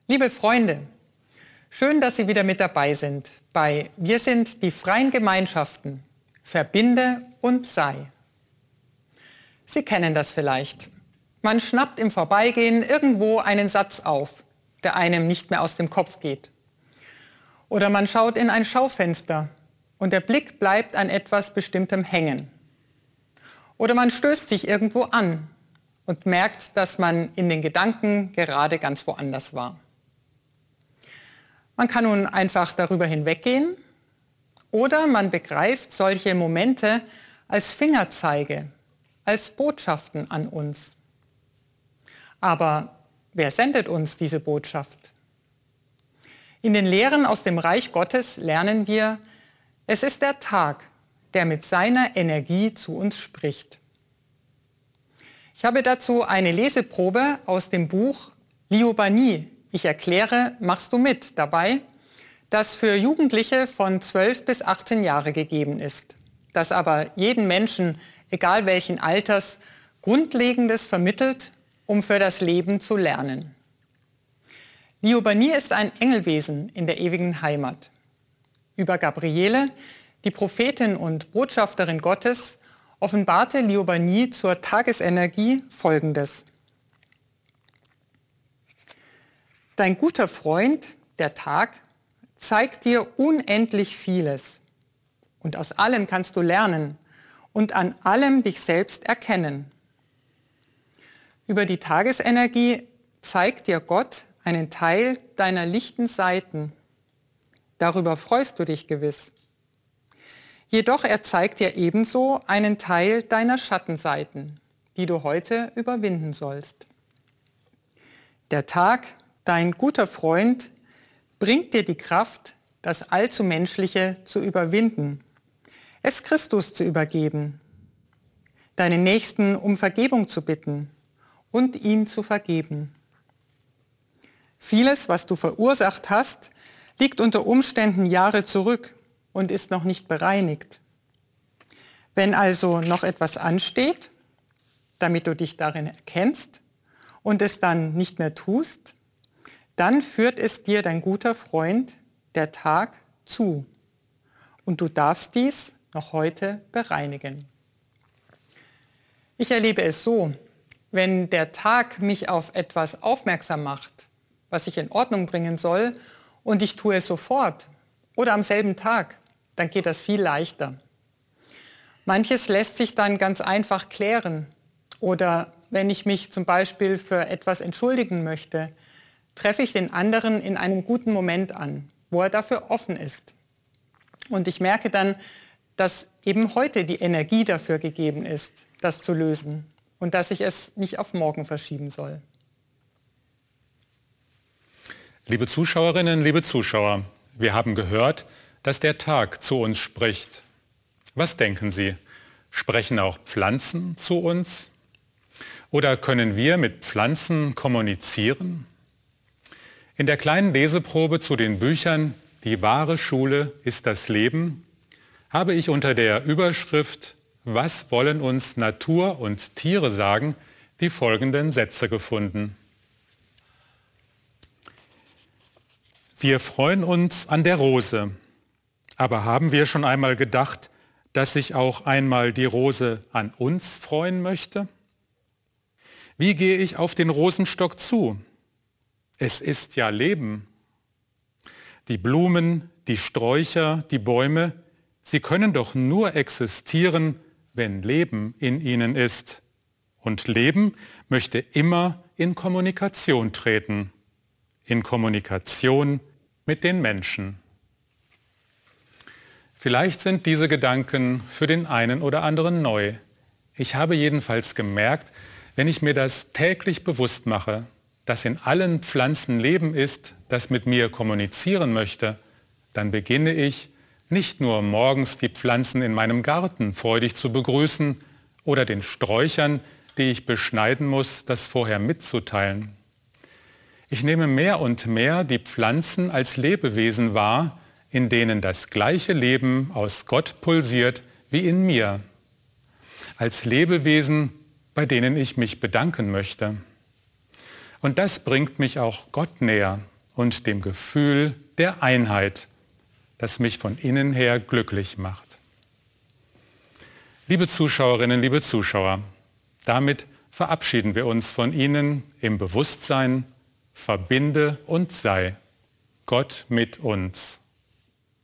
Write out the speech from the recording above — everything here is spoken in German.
Liebe Freunde, schön, dass Sie wieder mit dabei sind bei Wir sind die freien Gemeinschaften, verbinde und sei. Sie kennen das vielleicht. Man schnappt im Vorbeigehen irgendwo einen Satz auf, der einem nicht mehr aus dem Kopf geht. Oder man schaut in ein Schaufenster und der Blick bleibt an etwas Bestimmtem hängen. Oder man stößt sich irgendwo an und merkt, dass man in den Gedanken gerade ganz woanders war. Man kann nun einfach darüber hinweggehen oder man begreift solche Momente als Fingerzeige, als Botschaften an uns. Aber wer sendet uns diese Botschaft? In den Lehren aus dem Reich Gottes lernen wir, es ist der Tag, der mit seiner Energie zu uns spricht. Ich habe dazu eine Leseprobe aus dem Buch Liobanie. Ich erkläre, machst du mit dabei, das für Jugendliche von 12 bis 18 Jahre gegeben ist, das aber jeden Menschen, egal welchen Alters, Grundlegendes vermittelt, um für das Leben zu lernen. Liobanie ist ein Engelwesen in der ewigen Heimat. Über Gabriele, die Prophetin und Botschafterin Gottes, offenbarte Liobanie zur Tagesenergie Folgendes. Dein guter Freund, der Tag, zeigt dir unendlich vieles. Und aus allem kannst du lernen und an allem dich selbst erkennen. Über die Tagesenergie zeigt dir Gott einen Teil deiner lichten Seiten. Darüber freust du dich gewiss. Jedoch er zeigt dir ebenso einen Teil deiner Schattenseiten, die du heute überwinden sollst. Der Tag, dein guter Freund, bringt dir die Kraft, das allzu Menschliche zu überwinden, es Christus zu übergeben, deinen Nächsten um Vergebung zu bitten und ihm zu vergeben. Vieles, was du verursacht hast, liegt unter Umständen Jahre zurück und ist noch nicht bereinigt. Wenn also noch etwas ansteht, damit du dich darin erkennst und es dann nicht mehr tust, dann führt es dir dein guter Freund, der Tag, zu. Und du darfst dies noch heute bereinigen. Ich erlebe es so, wenn der Tag mich auf etwas aufmerksam macht, was ich in Ordnung bringen soll, und ich tue es sofort oder am selben Tag, dann geht das viel leichter. Manches lässt sich dann ganz einfach klären. Oder wenn ich mich zum Beispiel für etwas entschuldigen möchte, treffe ich den anderen in einem guten Moment an, wo er dafür offen ist. Und ich merke dann, dass eben heute die Energie dafür gegeben ist, das zu lösen und dass ich es nicht auf morgen verschieben soll. Liebe Zuschauerinnen, liebe Zuschauer, wir haben gehört, dass der Tag zu uns spricht. Was denken Sie? Sprechen auch Pflanzen zu uns? Oder können wir mit Pflanzen kommunizieren? In der kleinen Leseprobe zu den Büchern Die wahre Schule ist das Leben habe ich unter der Überschrift Was wollen uns Natur und Tiere sagen? Die folgenden Sätze gefunden. Wir freuen uns an der Rose, aber haben wir schon einmal gedacht, dass sich auch einmal die Rose an uns freuen möchte? Wie gehe ich auf den Rosenstock zu? Es ist ja Leben. Die Blumen, die Sträucher, die Bäume, sie können doch nur existieren, wenn Leben in ihnen ist. Und Leben möchte immer in Kommunikation treten. In Kommunikation mit den Menschen. Vielleicht sind diese Gedanken für den einen oder anderen neu. Ich habe jedenfalls gemerkt, wenn ich mir das täglich bewusst mache, dass in allen Pflanzen Leben ist, das mit mir kommunizieren möchte, dann beginne ich, nicht nur morgens die Pflanzen in meinem Garten freudig zu begrüßen oder den Sträuchern, die ich beschneiden muss, das vorher mitzuteilen. Ich nehme mehr und mehr die Pflanzen als Lebewesen wahr, in denen das gleiche Leben aus Gott pulsiert wie in mir. Als Lebewesen, bei denen ich mich bedanken möchte. Und das bringt mich auch Gott näher, und dem Gefühl der Einheit, das mich von innen her glücklich macht. Liebe Zuschauerinnen, liebe Zuschauer, damit verabschieden wir uns von Ihnen im Bewusstsein, verbinde und sei Gott mit uns.